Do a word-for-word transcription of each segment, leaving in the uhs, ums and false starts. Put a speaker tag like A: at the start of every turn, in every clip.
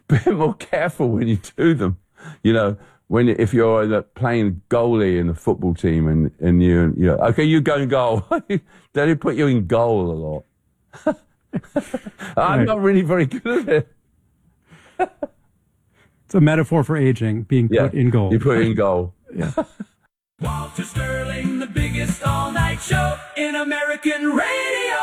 A: bit more careful when you do them. You know, when if you're uh, playing goalie in the football team and, and you, you know, okay, you go in goal. They put you in goal a lot. I'm
B: right.
A: not really very good at it.
B: It's a metaphor for aging, being
A: Yeah,
B: put in goal.
A: You put it in goal.
B: Yeah.
C: Walter Sterling, the biggest all-night show in American radio.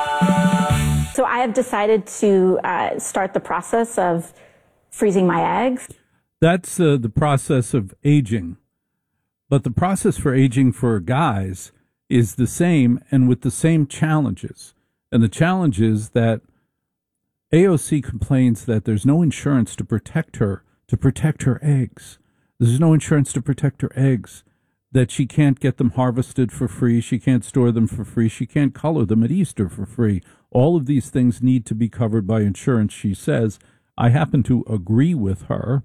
D: So I have decided to uh, start the process of freezing my eggs.
E: That's uh, the process of aging. But the process for aging for guys is the same and with the same challenges. And the challenge is that A O C complains that there's no insurance to protect her, to protect her eggs. There's no insurance to protect her eggs, that she can't get them harvested for free, she can't store them for free, she can't color them at Easter for free. All of these things need to be covered by insurance, she says. I happen to agree with her,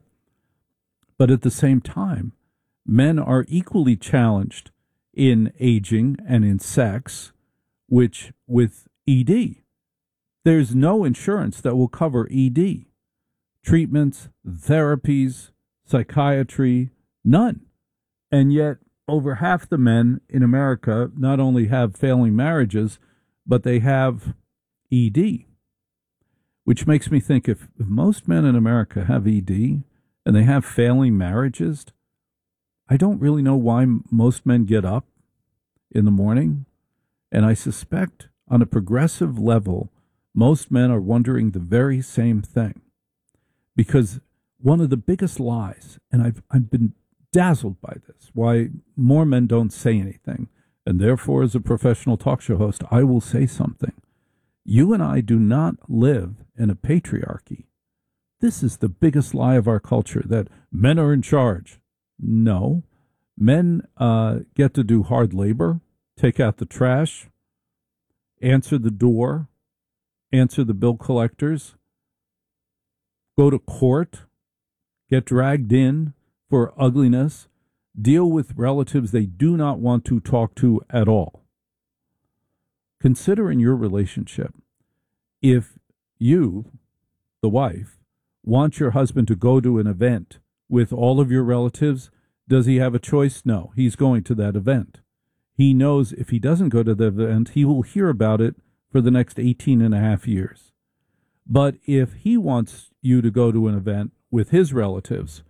E: but at the same time, men are equally challenged in aging and in sex, which with E D. There's no insurance that will cover E D. Treatments, therapies, psychiatry, none. And yet, over half the men in America not only have failing marriages, but they have E D. Which makes me think if, if most men in America have E D and they have failing marriages, I don't really know why most men get up in the morning. And I suspect on a progressive level, most men are wondering the very same thing. Because one of the biggest lies, and I've, I've been dazzled by this, why more men don't say anything, and therefore as a professional talk show host, I will say something. You and I do not live in a patriarchy. This is the biggest lie of our culture, that men are in charge. No. Men uh, get to do hard labor, take out the trash, answer the door, answer the bill collectors, go to court, get dragged in for ugliness, deal with relatives they do not want to talk to at all. Consider in your relationship, if you, the wife, want your husband to go to an event with all of your relatives, does he have a choice? No, he's going to that event. He knows if he doesn't go to the event, he will hear about it for the next eighteen and a half years. But if he wants you to go to an event with his relatives,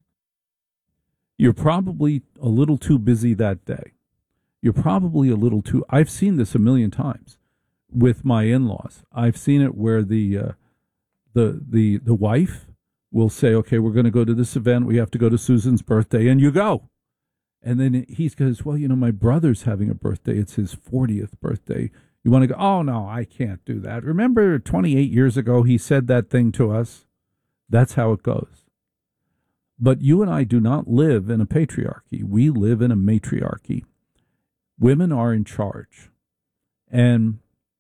E: you're probably a little too busy that day. You're probably a little too, I've seen this a million times with my in-laws. I've seen it where the uh, the the the wife will say, okay, we're going to go to this event. We have to go to Susan's birthday, and you go. And then he goes, well, you know, my brother's having a birthday. It's his fortieth birthday. You want to go? Oh, no, I can't do that. Remember twenty-eight years ago, he said that thing to us? That's how it goes. But you and I do not live in a patriarchy. We live in a matriarchy. Women are in charge. And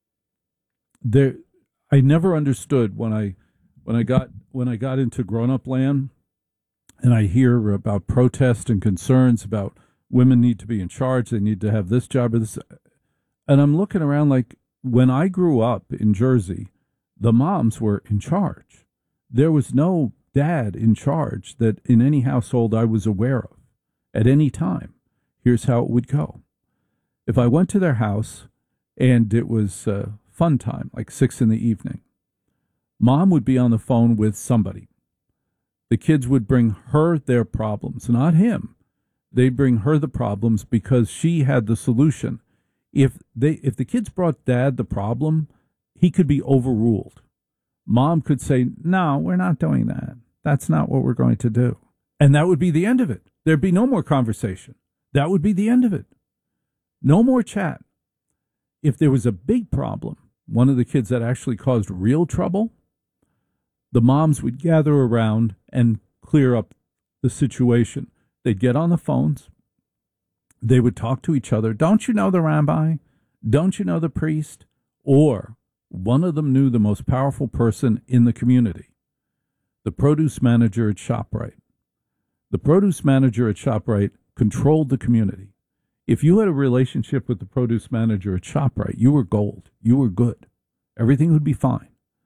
E: there, I never understood when I when I got when I got into grown-up land, and I hear about protests and concerns about women need to be in charge, they need to have this job or this. And I'm looking around like, when I grew up in Jersey, the moms were in charge. There was no dad in charge that in any household I was aware of at any time. Here's how it would go. If I went to their house and it was uh, fun time, like six in the evening, mom would be on the phone with somebody. The kids would bring her their problems, not him. They'd bring her the problems because she had the solution. If they, if the kids brought dad the problem, he could be overruled. Mom could say, no, we're not doing that. That's not what we're going to do. And that would be the end of it. There'd be no more conversation. That would be the end of it. No more chat. If there was a big problem, one of the kids that actually caused real trouble, the moms would gather around and clear up the situation. They'd get on the phones. They would talk to each other. Don't you know the rabbi? Don't you know the priest? Or one of them knew the most powerful person in the community, the produce manager at ShopRite. The produce manager at ShopRite controlled the community. If you had a relationship with the produce manager at ShopRite, you were gold. You were good. Everything would be fine.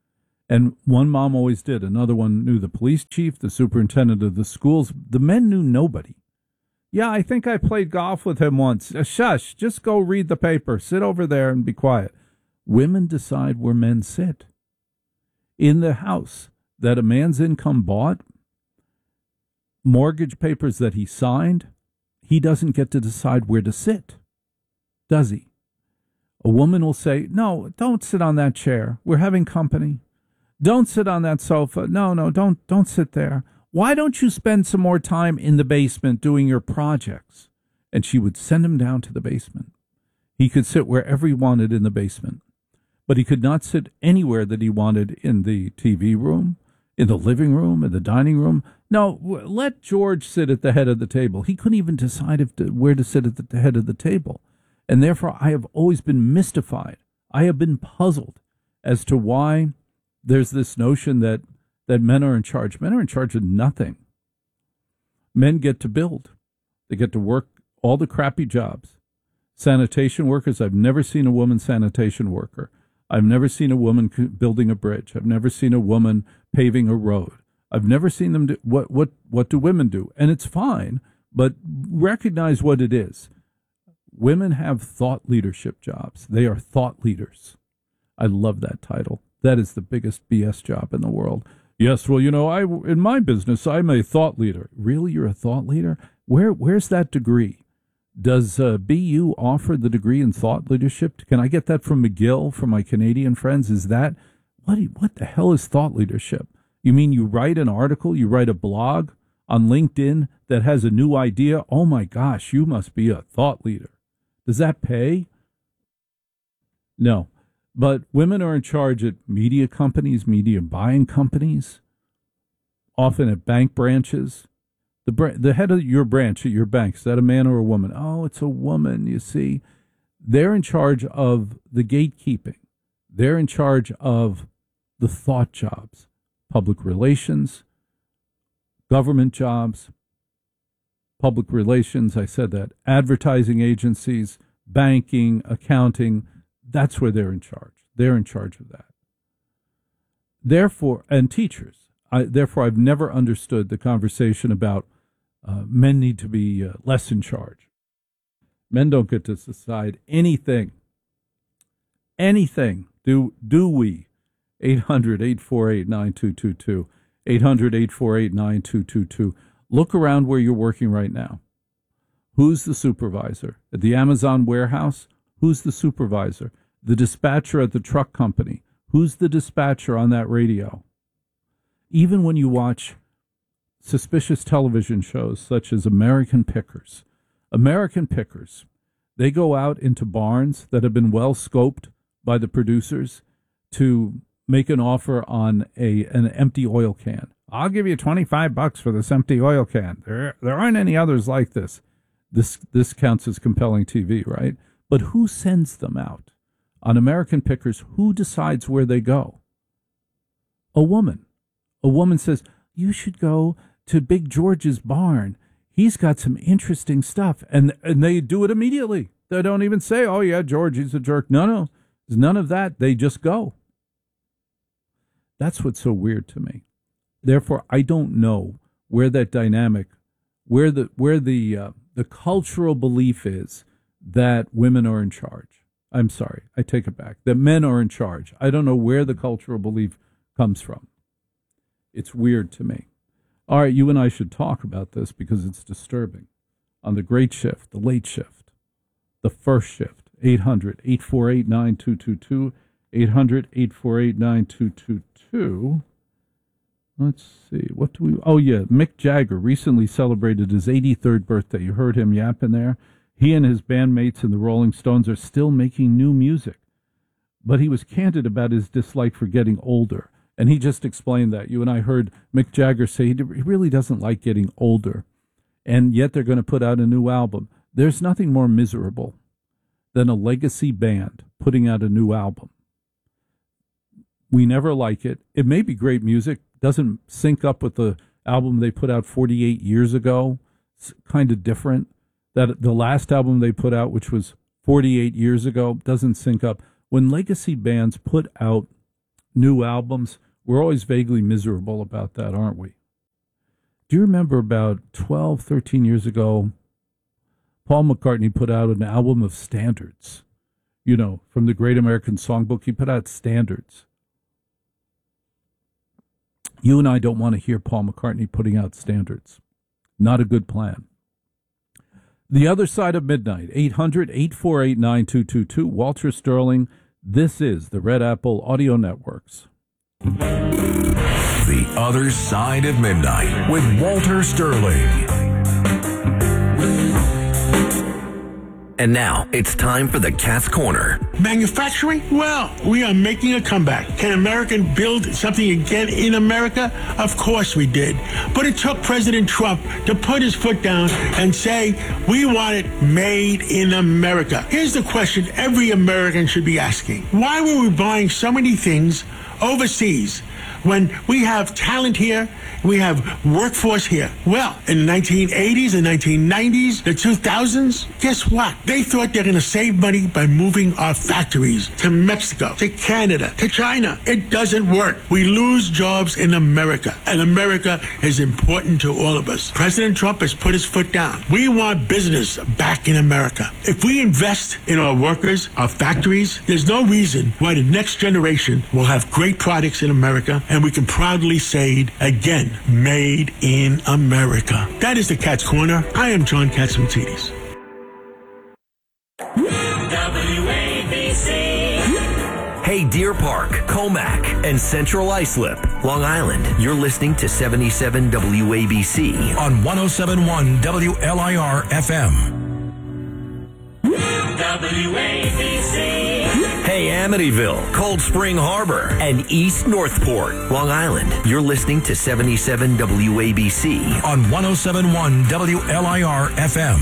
E: And one mom always did. Another one knew the police chief, the superintendent of the schools. The men knew nobody. Yeah, I think I played golf with him once. Uh, shush, just go read the paper. Sit over there and be quiet. Women decide where men sit. In the house that a man's income bought, mortgage papers that he signed, he doesn't get to decide where to sit, does he? A woman will say, no, don't sit on that chair. We're having company. Don't sit on that sofa. No, no, don't don't sit there. Why don't you spend some more time in the basement doing your projects? And she would send him down to the basement. He could sit wherever he wanted in the basement, but he could not sit anywhere that he wanted in the T V room, in the living room, in the dining room. No, let George sit at the head of the table. He couldn't even decide if to, where to sit at the head of the table. And therefore, I have always been mystified. I have been puzzled as to why there's this notion that, that men are in charge. Men are in charge of nothing. Men get to build. They get to work all the crappy jobs. Sanitation workers, I've never seen a woman sanitation worker. I've never seen a woman building a bridge. I've never seen a woman paving a road. I've never seen them do, what, what, what do women do? And it's fine, but recognize what it is. Women have thought leadership jobs. They are thought leaders. I love that title. That is the biggest B S job in the world. Yes, well, you know, I in my business, I'm a thought leader. Really, you're a thought leader? Where where's that degree? Does uh, B U offer the degree in thought leadership? Can I get that from McGill, from my Canadian friends? Is that what? What the hell is thought leadership? You mean you write an article, you write a blog on LinkedIn that has a new idea? Oh my gosh, you must be a thought leader. Does that pay? No. But women are in charge at media companies, media buying companies, often at bank branches. The br- the head of your branch at your bank, is that a man or a woman? Oh, it's a woman, you see. They're in charge of the gatekeeping. They're in charge of the thought jobs, public relations, government jobs, public relations, I said that, advertising agencies, banking, accounting. That's where they're in charge. They're in charge of that. Therefore, and teachers. I, therefore, I've never understood the conversation about uh, men need to be uh, less in charge. Men don't get to decide anything. Anything. Do do we? eight hundred, eight four eight, nine two two two. eight hundred, eight four eight, nine two two two. Look around where you're working right now. Who's the supervisor? At the Amazon warehouse? Who's the supervisor? The dispatcher at the truck company. Who's the dispatcher on that radio? Even when you watch suspicious television shows such as American Pickers, American Pickers, they go out into barns that have been well scoped by the producers to make an offer on a an empty oil can. I'll give you twenty-five bucks for this empty oil can. There there aren't any others like this. This this counts as compelling T V, right? But who sends them out? On American Pickers, who decides where they go? A woman. A woman says, you should go to Big George's barn. He's got some interesting stuff. And and they do it immediately. They don't even say, oh, yeah, George, he's a jerk. No, no. There's none of that. They just go. That's what's so weird to me. Therefore, I don't know where that dynamic, where the where the uh, the cultural belief is that women are in charge. I'm sorry, I take it back. That men are in charge. I don't know where the cultural belief comes from. It's weird to me. All right, you and I should talk about this because it's disturbing. On the great shift, the late shift, the first shift, eight hundred, eight four eight, nine two two two, eight hundred, eight four eight, nine two two two. Let's see, what do we, oh yeah, Mick Jagger recently celebrated his eighty-third birthday. You heard him yapping there. He and his bandmates in the Rolling Stones are still making new music. But he was candid about his dislike for getting older. And he just explained that. You and I heard Mick Jagger say he really doesn't like getting older. And yet they're going to put out a new album. There's nothing more miserable than a legacy band putting out a new album. We never like it. It may be great music. Doesn't sync up with the album they put out forty-eight years ago. It's kind of different. That the last album they put out, which was forty-eight years ago, doesn't sync up. When legacy bands put out new albums, We're always vaguely miserable about that, aren't we? Do you remember about twelve, thirteen years ago, Paul McCartney put out an album of standards? You know, from the Great American Songbook, he put out standards. You and I don't want to hear Paul McCartney putting out standards. Not a good plan. The Other Side of Midnight, eight hundred, eight four eight, nine two two two. Walter Sterling, this is the Red Apple Audio Networks.
F: The Other Side of Midnight with Walter Sterling. And now, it's time for the Cat's Corner.
G: Manufacturing? Well, we are making a comeback. Can America build something again in America? Of course we did. But it took President Trump to put his foot down and say, we want it made in America. Here's the question every American should be asking. Why were we buying so many things overseas when we have talent here, we have workforce here? Well, in the nineteen eighties and nineteen nineties, the two thousands, guess what? They thought they're going to save money by moving our factories to Mexico, to Canada, to China. It doesn't work. We lose jobs in America, and America is important to all of us. President Trump has put his foot down. We want business back in America. If we invest in our workers, our factories, there's no reason why the next generation will have great products in America, and we can proudly say it again, made in America. That is the Cat's Corner. I am John Katzimatidis.
C: W A B C.
F: Hey, Deer Park, Comac, and Central Islip, Long Island. You're listening to seventy-seven W A B C on one oh seven point one W L I R F M.
C: W A B C.
F: Hey, Amityville, Cold Spring Harbor, and East Northport, Long Island. You're listening to seventy-seven W A B C on one oh seven point one W L I R F M.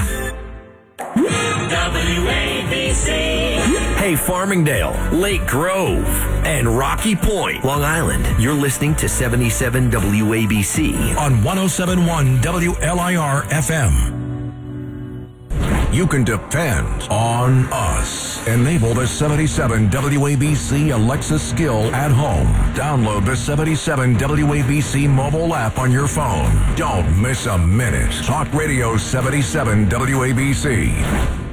C: W A B C.
F: Hey, Farmingdale, Lake Grove, and Rocky Point, Long Island. You're listening to seventy-seven W A B C on one oh seven point one W L I R F M. You can depend on us. Enable the seventy-seven W A B C Alexa skill at home. Download the seventy-seven W A B C mobile app on your phone. Don't miss a minute. Talk Radio seventy-seven W A B C.